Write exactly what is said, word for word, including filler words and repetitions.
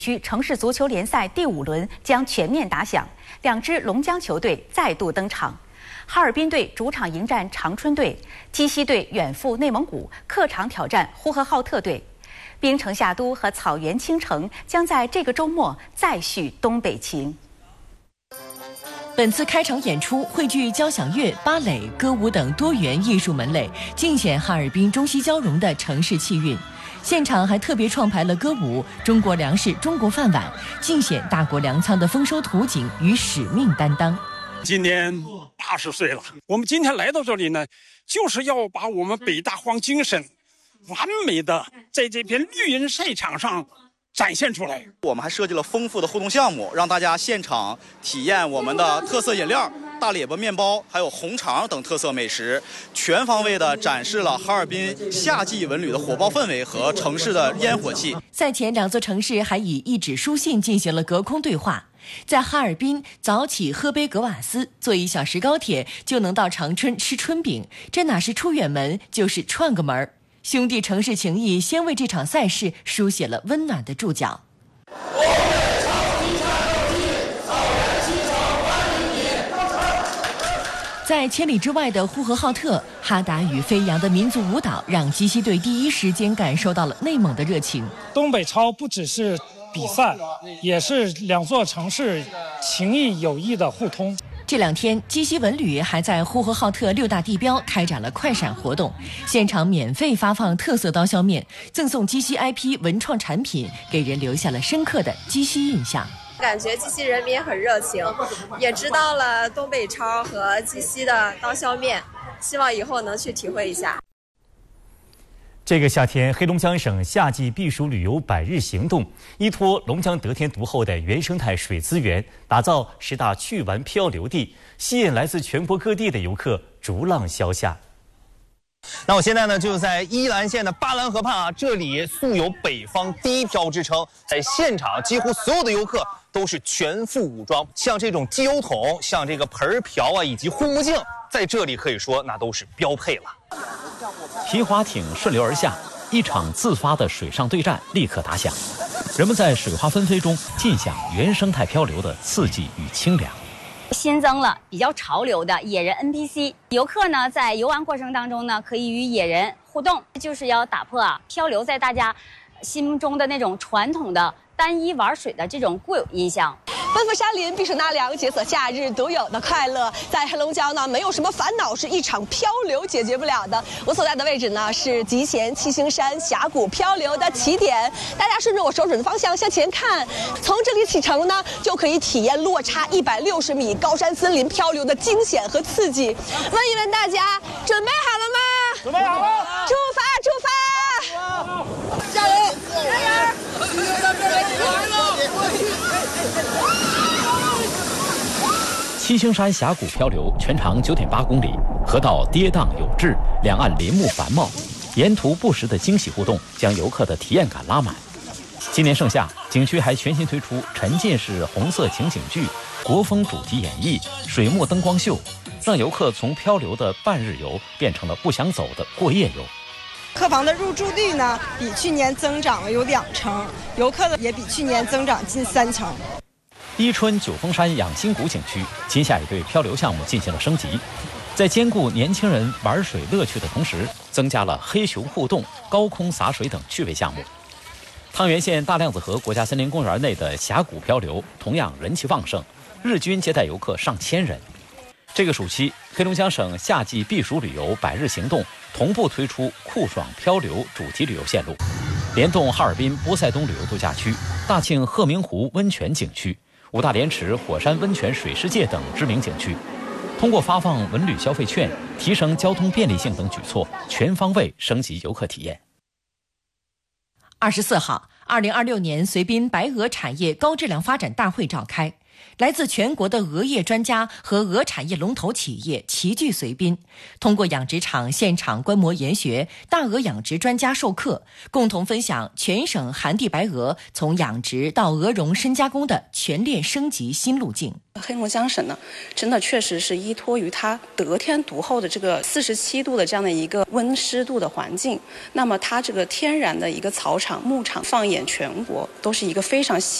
区城市足球联赛第五轮将全面打响，两支龙江球队再度登场。哈尔滨队主场迎战长春队，鸡西队远赴内蒙古，客场挑战呼和浩特队。冰城夏都和草原青城将在这个周末再续东北情。 本次开场演出汇聚交响乐、芭蕾、歌舞等多元艺术门类，尽显哈尔滨中西交融的城市气韵。现场还特别创排了歌舞《中国粮食中国饭碗》，尽显大国粮仓的丰收图景与使命担当。 今年八十岁了，我们今天来到这里呢，就是要把我们北大荒精神完美的在这片绿荫赛场上展现出来。 我们还设计了丰富的互动项目，让大家现场体验我们的特色饮料、大列巴面包，还有红肠等特色美食，全方位的展示了哈尔滨夏季文旅的火爆氛围和城市的烟火气。 赛前，两座城市还以一纸书信进行了隔空对话。在哈尔滨，早起喝杯格瓦斯，坐一小时高铁就能到长春吃春饼，这哪是出远门，就是串个门儿。兄弟城市情谊先为这场赛事书写了温暖的注脚。在千里之外的呼和浩特，哈达语飞扬的民族舞蹈让鸡西队第一时间感受到了内蒙的热情。 东北超不只是比赛，也是两座城市情谊友谊的互通。 这两天，鸡西文旅还在呼和浩特六大地标开展了快闪活动，现场免费发放特色刀削面，赠送鸡西 I P 文创产品，给人留下了深刻的鸡西印象。 感觉鸡西人民很热情，也知道了东北超和鸡西的刀削面，希望以后能去体会一下。 这个夏天，黑龙江省夏季避暑旅游百日行动依托龙江得天独厚的原生态水资源，打造十大趣玩漂流地，吸引来自全国各地的游客逐浪消夏。 那我现在呢，就在依兰县的巴兰河畔啊，这里素有北方低漂之称，在现场几乎所有的游客都是全副武装，像这种机油桶、像这个盆瓢啊，以及护目镜，在这里可以说那都是标配了。 皮划艇顺流而下，一场自发的水上对战立刻打响，人们在水花纷飞中尽享原生态漂流的刺激与清凉。 新增了比较潮流的野人 N P C， 游客呢在游玩过程当中呢，可以与野人互动，就是要打破啊漂流在大家心目中的那种传统的单一玩水的这种固有印象。 奔赴山林，避暑纳凉，解锁假日独有的快乐。在黑龙江呢，没有什么烦恼是一场漂流解决不了的。我所在的位置呢，是集贤七星山峡谷漂流的起点。大家顺着我手指的方向向前看，从这里启程呢，就可以体验落差一百六十米高山森林漂流的惊险和刺激。问一问大家，准备好了吗？ 准备好了， 出发，出发！加油，加油！ 七星山峡谷漂流全长九点八公里，河道跌宕有致，两岸林木繁茂，沿途不时的惊喜互动将游客的体验感拉满。今年盛夏，景区还全新推出沉浸式红色情景剧、国风主题演绎、水幕灯光秀，让游客从漂流的半日游变成了不想走的过夜游。 客房的入住率呢，比去年增长了有两成，游客的也比去年增长近三成。 伊春九峰山养心谷景区今夏也对漂流项目进行了升级，在兼顾年轻人玩水乐趣的同时，增加了黑熊互动、高空洒水等趣味项目。汤原县大亮子河国家森林公园内的峡谷漂流同样人气旺盛，日均接待游客上千人。这个暑期，黑龙江省夏季避暑旅游百日行动同步推出酷爽漂流主题旅游线路，联动哈尔滨波塞冬旅游度假区、大庆鹤鸣湖温泉景区、五大连池火山温泉水世界等知名景区，通过发放文旅消费券、提升交通便利性等举措，全方位升级游客体验。 二十四号，二零二六年绥滨白鹅产业高质量发展大会召开。 来自全国的鹅业专家和鹅产业龙头企业齐聚绥滨，通过养殖场现场观摩研学，大鹅养殖专家授课，共同分享全省寒地白鹅从养殖到鹅绒深加工的全链升级新路径。 黑龙江省呢，真的确实是依托于它得天独厚的这个四十七度的这样的一个温湿度的环境，那么它这个天然的一个草场、牧场放眼全国，都是一个非常